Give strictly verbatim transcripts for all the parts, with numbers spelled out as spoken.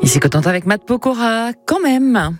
Ici Cotentin avec Matt Pokora, quand même.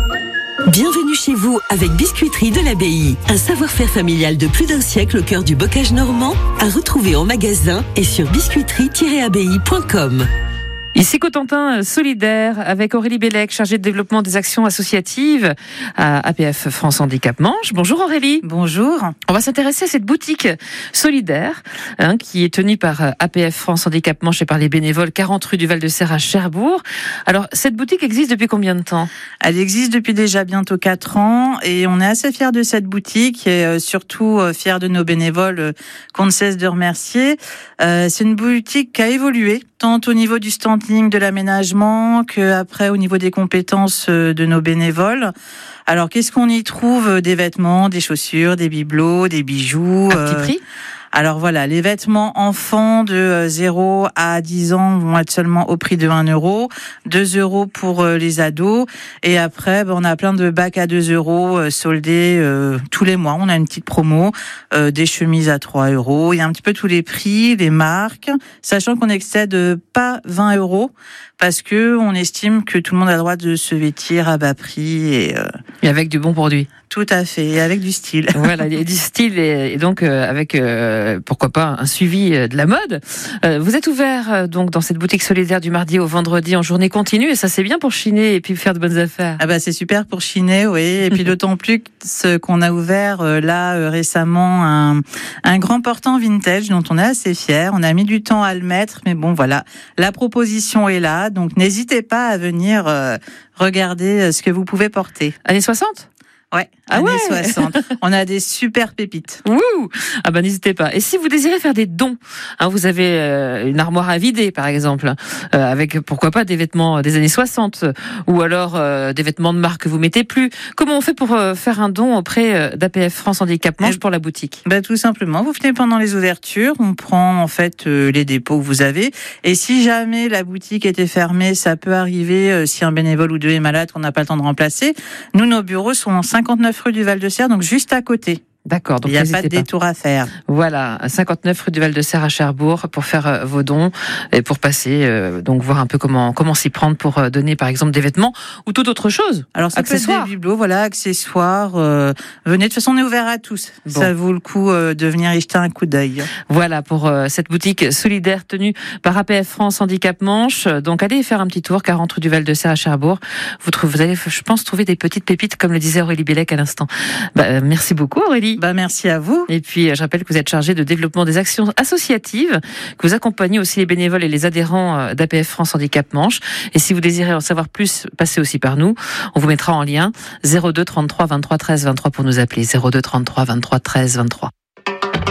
Bienvenue chez vous avec Biscuiterie de l'Abbaye. Un savoir-faire familial de plus d'un siècle au cœur du bocage normand, à retrouver en magasin et sur biscuiterie tiret abbaye point com. Ici Cotentin solidaire avec Aurélie Bellec, chargée de développement des actions associatives à A P F France Handicap Manche. Bonjour Aurélie. Bonjour. On va s'intéresser à cette boutique solidaire hein, qui est tenue par A P F France Handicap Manche et par les bénévoles quarante rue du Val-de-Serre à Cherbourg. Alors cette boutique existe depuis combien de temps ? Elle existe depuis déjà bientôt quatre ans et on est assez fiers de cette boutique et surtout fiers de nos bénévoles qu'on ne cesse de remercier. Euh, c'est une boutique qui a évolué tant au niveau du standing, de l'aménagement, qu'après au niveau des compétences de nos bénévoles. Alors, qu'est-ce qu'on y trouve ? Des vêtements, des chaussures, des bibelots, des bijoux. Un petit prix ? Alors voilà, les vêtements enfants de zéro à dix ans vont être seulement au prix de un euro, deux euros pour les ados. Et après, ben, on a plein de bacs à deux euros euh, soldés euh, tous les mois. On a une petite promo, euh, des chemises à trois euros. Il y a un petit peu tous les prix, les marques, sachant qu'on n'excède pas vingt euros parce que on estime que tout le monde a le droit de se vêtir à bas prix et, euh, et avec du bon produit. Tout à fait, et avec du style. Voilà, il y a du style et, et donc euh, avec euh, pourquoi pas un suivi de la mode. Euh, vous êtes ouvert euh, donc dans cette boutique solidaire du mardi au vendredi en journée continue et ça c'est bien pour chiner et puis faire de bonnes affaires. Ah bah c'est super pour chiner, oui. Et puis d'autant plus que qu'on a ouvert euh, là euh, récemment un un grand portant vintage dont on est assez fiers. On a mis du temps à le mettre, mais bon voilà, la proposition est là, donc n'hésitez pas à venir euh, regarder ce que vous pouvez porter. Années soixante ? Ouais, ah années ouais. soixante. On a des super pépites. Ouh. Ah ben n'hésitez pas. Et si vous désirez faire des dons, hein, vous avez euh, une armoire à vider par exemple, euh, avec pourquoi pas des vêtements des années soixante, ou alors euh, des vêtements de marque que vous mettez plus. Comment on fait pour euh, faire un don auprès euh, d'A P F France Handicap Manche pour la boutique ? Ben tout simplement, vous venez pendant les ouvertures, on prend en fait euh, les dépôts que vous avez. Et si jamais la boutique était fermée, ça peut arriver euh, si un bénévole ou deux est malade, qu'on n'a pas le temps de remplacer. Nous, nos bureaux sont en cinquante-neuf rue du Val-de-Serre, donc juste à côté. D'accord, donc il n'y a pas de détour pas. à faire. Voilà, cinquante-neuf rue du Val-de-Serre à Cherbourg pour faire euh, vos dons et pour passer, euh, donc voir un peu comment comment s'y prendre pour euh, donner par exemple des vêtements ou toute autre chose. Alors ça accessoires. peut être des bibelots, voilà, accessoires. Euh, venez, de toute façon on est ouvert à tous. Bon. Ça vaut le coup euh, de venir y jeter un coup d'œil. Voilà pour euh, cette boutique solidaire tenue par A P F France Handicap Manche. Donc allez faire un petit tour, quarante rue du Val-de-Serre à Cherbourg. Vous trouvez, vous allez, je pense, trouver des petites pépites comme le disait Aurélie Bellec à l'instant. Bah, euh, merci beaucoup Aurélie. Bah merci à vous. Et puis, je rappelle que vous êtes chargée de développement des actions associatives, que vous accompagnez aussi les bénévoles et les adhérents d'A P F France Handicap Manche. Et si vous désirez en savoir plus, passez aussi par nous. On vous mettra en lien zéro deux trente-trois vingt-trois treize vingt-trois pour nous appeler. zéro deux trente-trois vingt-trois treize vingt-trois.